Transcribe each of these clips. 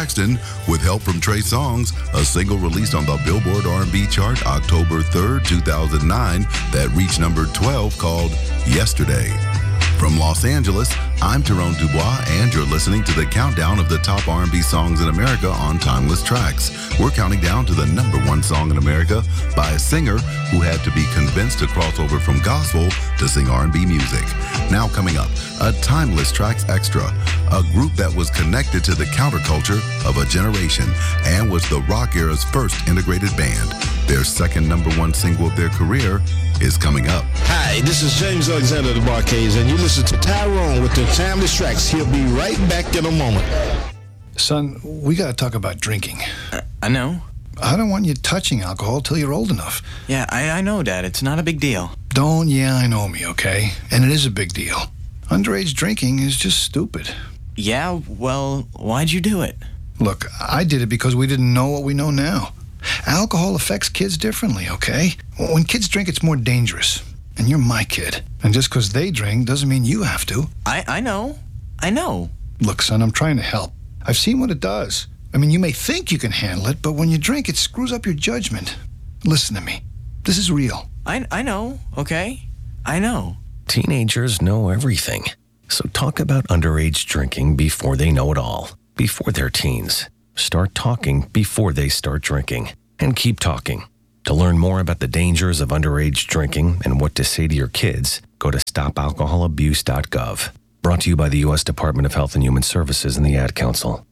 Braxton with help from Trey Songz, a single released on the Billboard R&B chart October 3rd, 2009 that reached number 12 called Yesterday. From Los Angeles, I'm Tyrone Dubois, and you're listening to the countdown of the top R&B songs in America on Timeless Tracks. We're counting down to the number one song in America by a singer who had to be convinced to cross over from gospel to sing R&B music. Now coming up, a Timeless Tracks Extra, a group that was connected to the counterculture of a generation and was the rock era's first integrated band. Their second number one single of their career is coming up. Hi, this is James Alexander of the Barcades, and you listen to Tyrone with the Timeless Tracks. He'll be right back in a moment. Son, we got to talk about drinking. I know. I don't want you touching alcohol till you're old enough. Yeah, I know, Dad. It's not a big deal. Don't I know me, okay? And it is a big deal. Underage drinking is just stupid. Yeah, well, why'd you do it? Look, I did it because we didn't know what we know now. Alcohol affects kids differently, okay? When kids drink, it's more dangerous. And you're my kid. And just because they drink doesn't mean you have to. I know. Look, son, I'm trying to help. I've seen what it does. I mean, you may think you can handle it, but when you drink, it screws up your judgment. Listen to me. This is real. I know, okay? I know. Teenagers know everything. So talk about underage drinking before they know it all. Before they're teens. Start talking before they start drinking. And keep talking. To learn more about the dangers of underage drinking and what to say to your kids, go to stopalcoholabuse.gov. Brought to you by the U.S. Department of Health and Human Services and the Ad Council.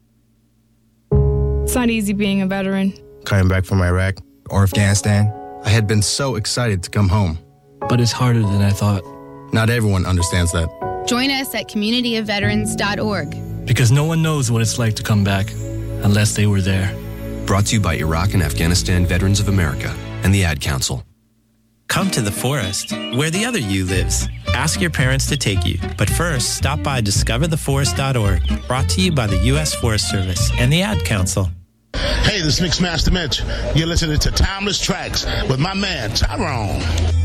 It's not easy being a veteran. Coming back from Iraq or Afghanistan, I had been so excited to come home. But it's harder than I thought. Not everyone understands that. Join us at communityofveterans.org. Because no one knows what it's like to come back unless they were there. Brought to you by Iraq and Afghanistan Veterans of America and the Ad Council. Come to the forest, where the other you lives. Ask your parents to take you. But first, stop by discovertheforest.org. Brought to you by the U.S. Forest Service and the Ad Council. Hey, this is Mixmaster Mitch. You're listening to Timeless Tracks with my man, Tyrone.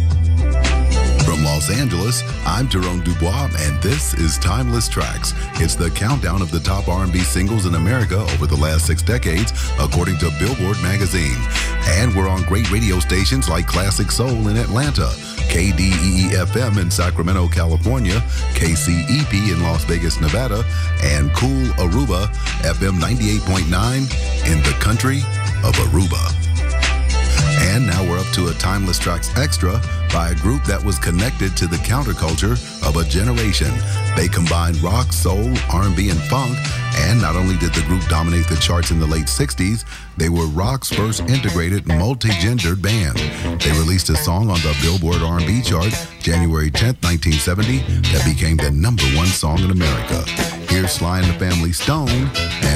From Los Angeles, I'm Tyrone Dubois, and this is Timeless Tracks. It's the countdown of the top R&B singles in America over the last 6 decades, according to Billboard magazine. And we're on great radio stations like Classic Soul in Atlanta, KDEE-FM in Sacramento, California, KCEP in Las Vegas, Nevada, and Cool Aruba, FM 98.9 in the country of Aruba. And now we're up to a Timeless Tracks Extra by a group that was connected to the counterculture of a generation. They combined rock, soul, R&B, and funk, and not only did the group dominate the charts in the late 60s, they were rock's first integrated multi-gendered band. They released a song on the Billboard R&B chart January 10th, 1970 that became the number one song in America. Here's Sly and the Family Stone and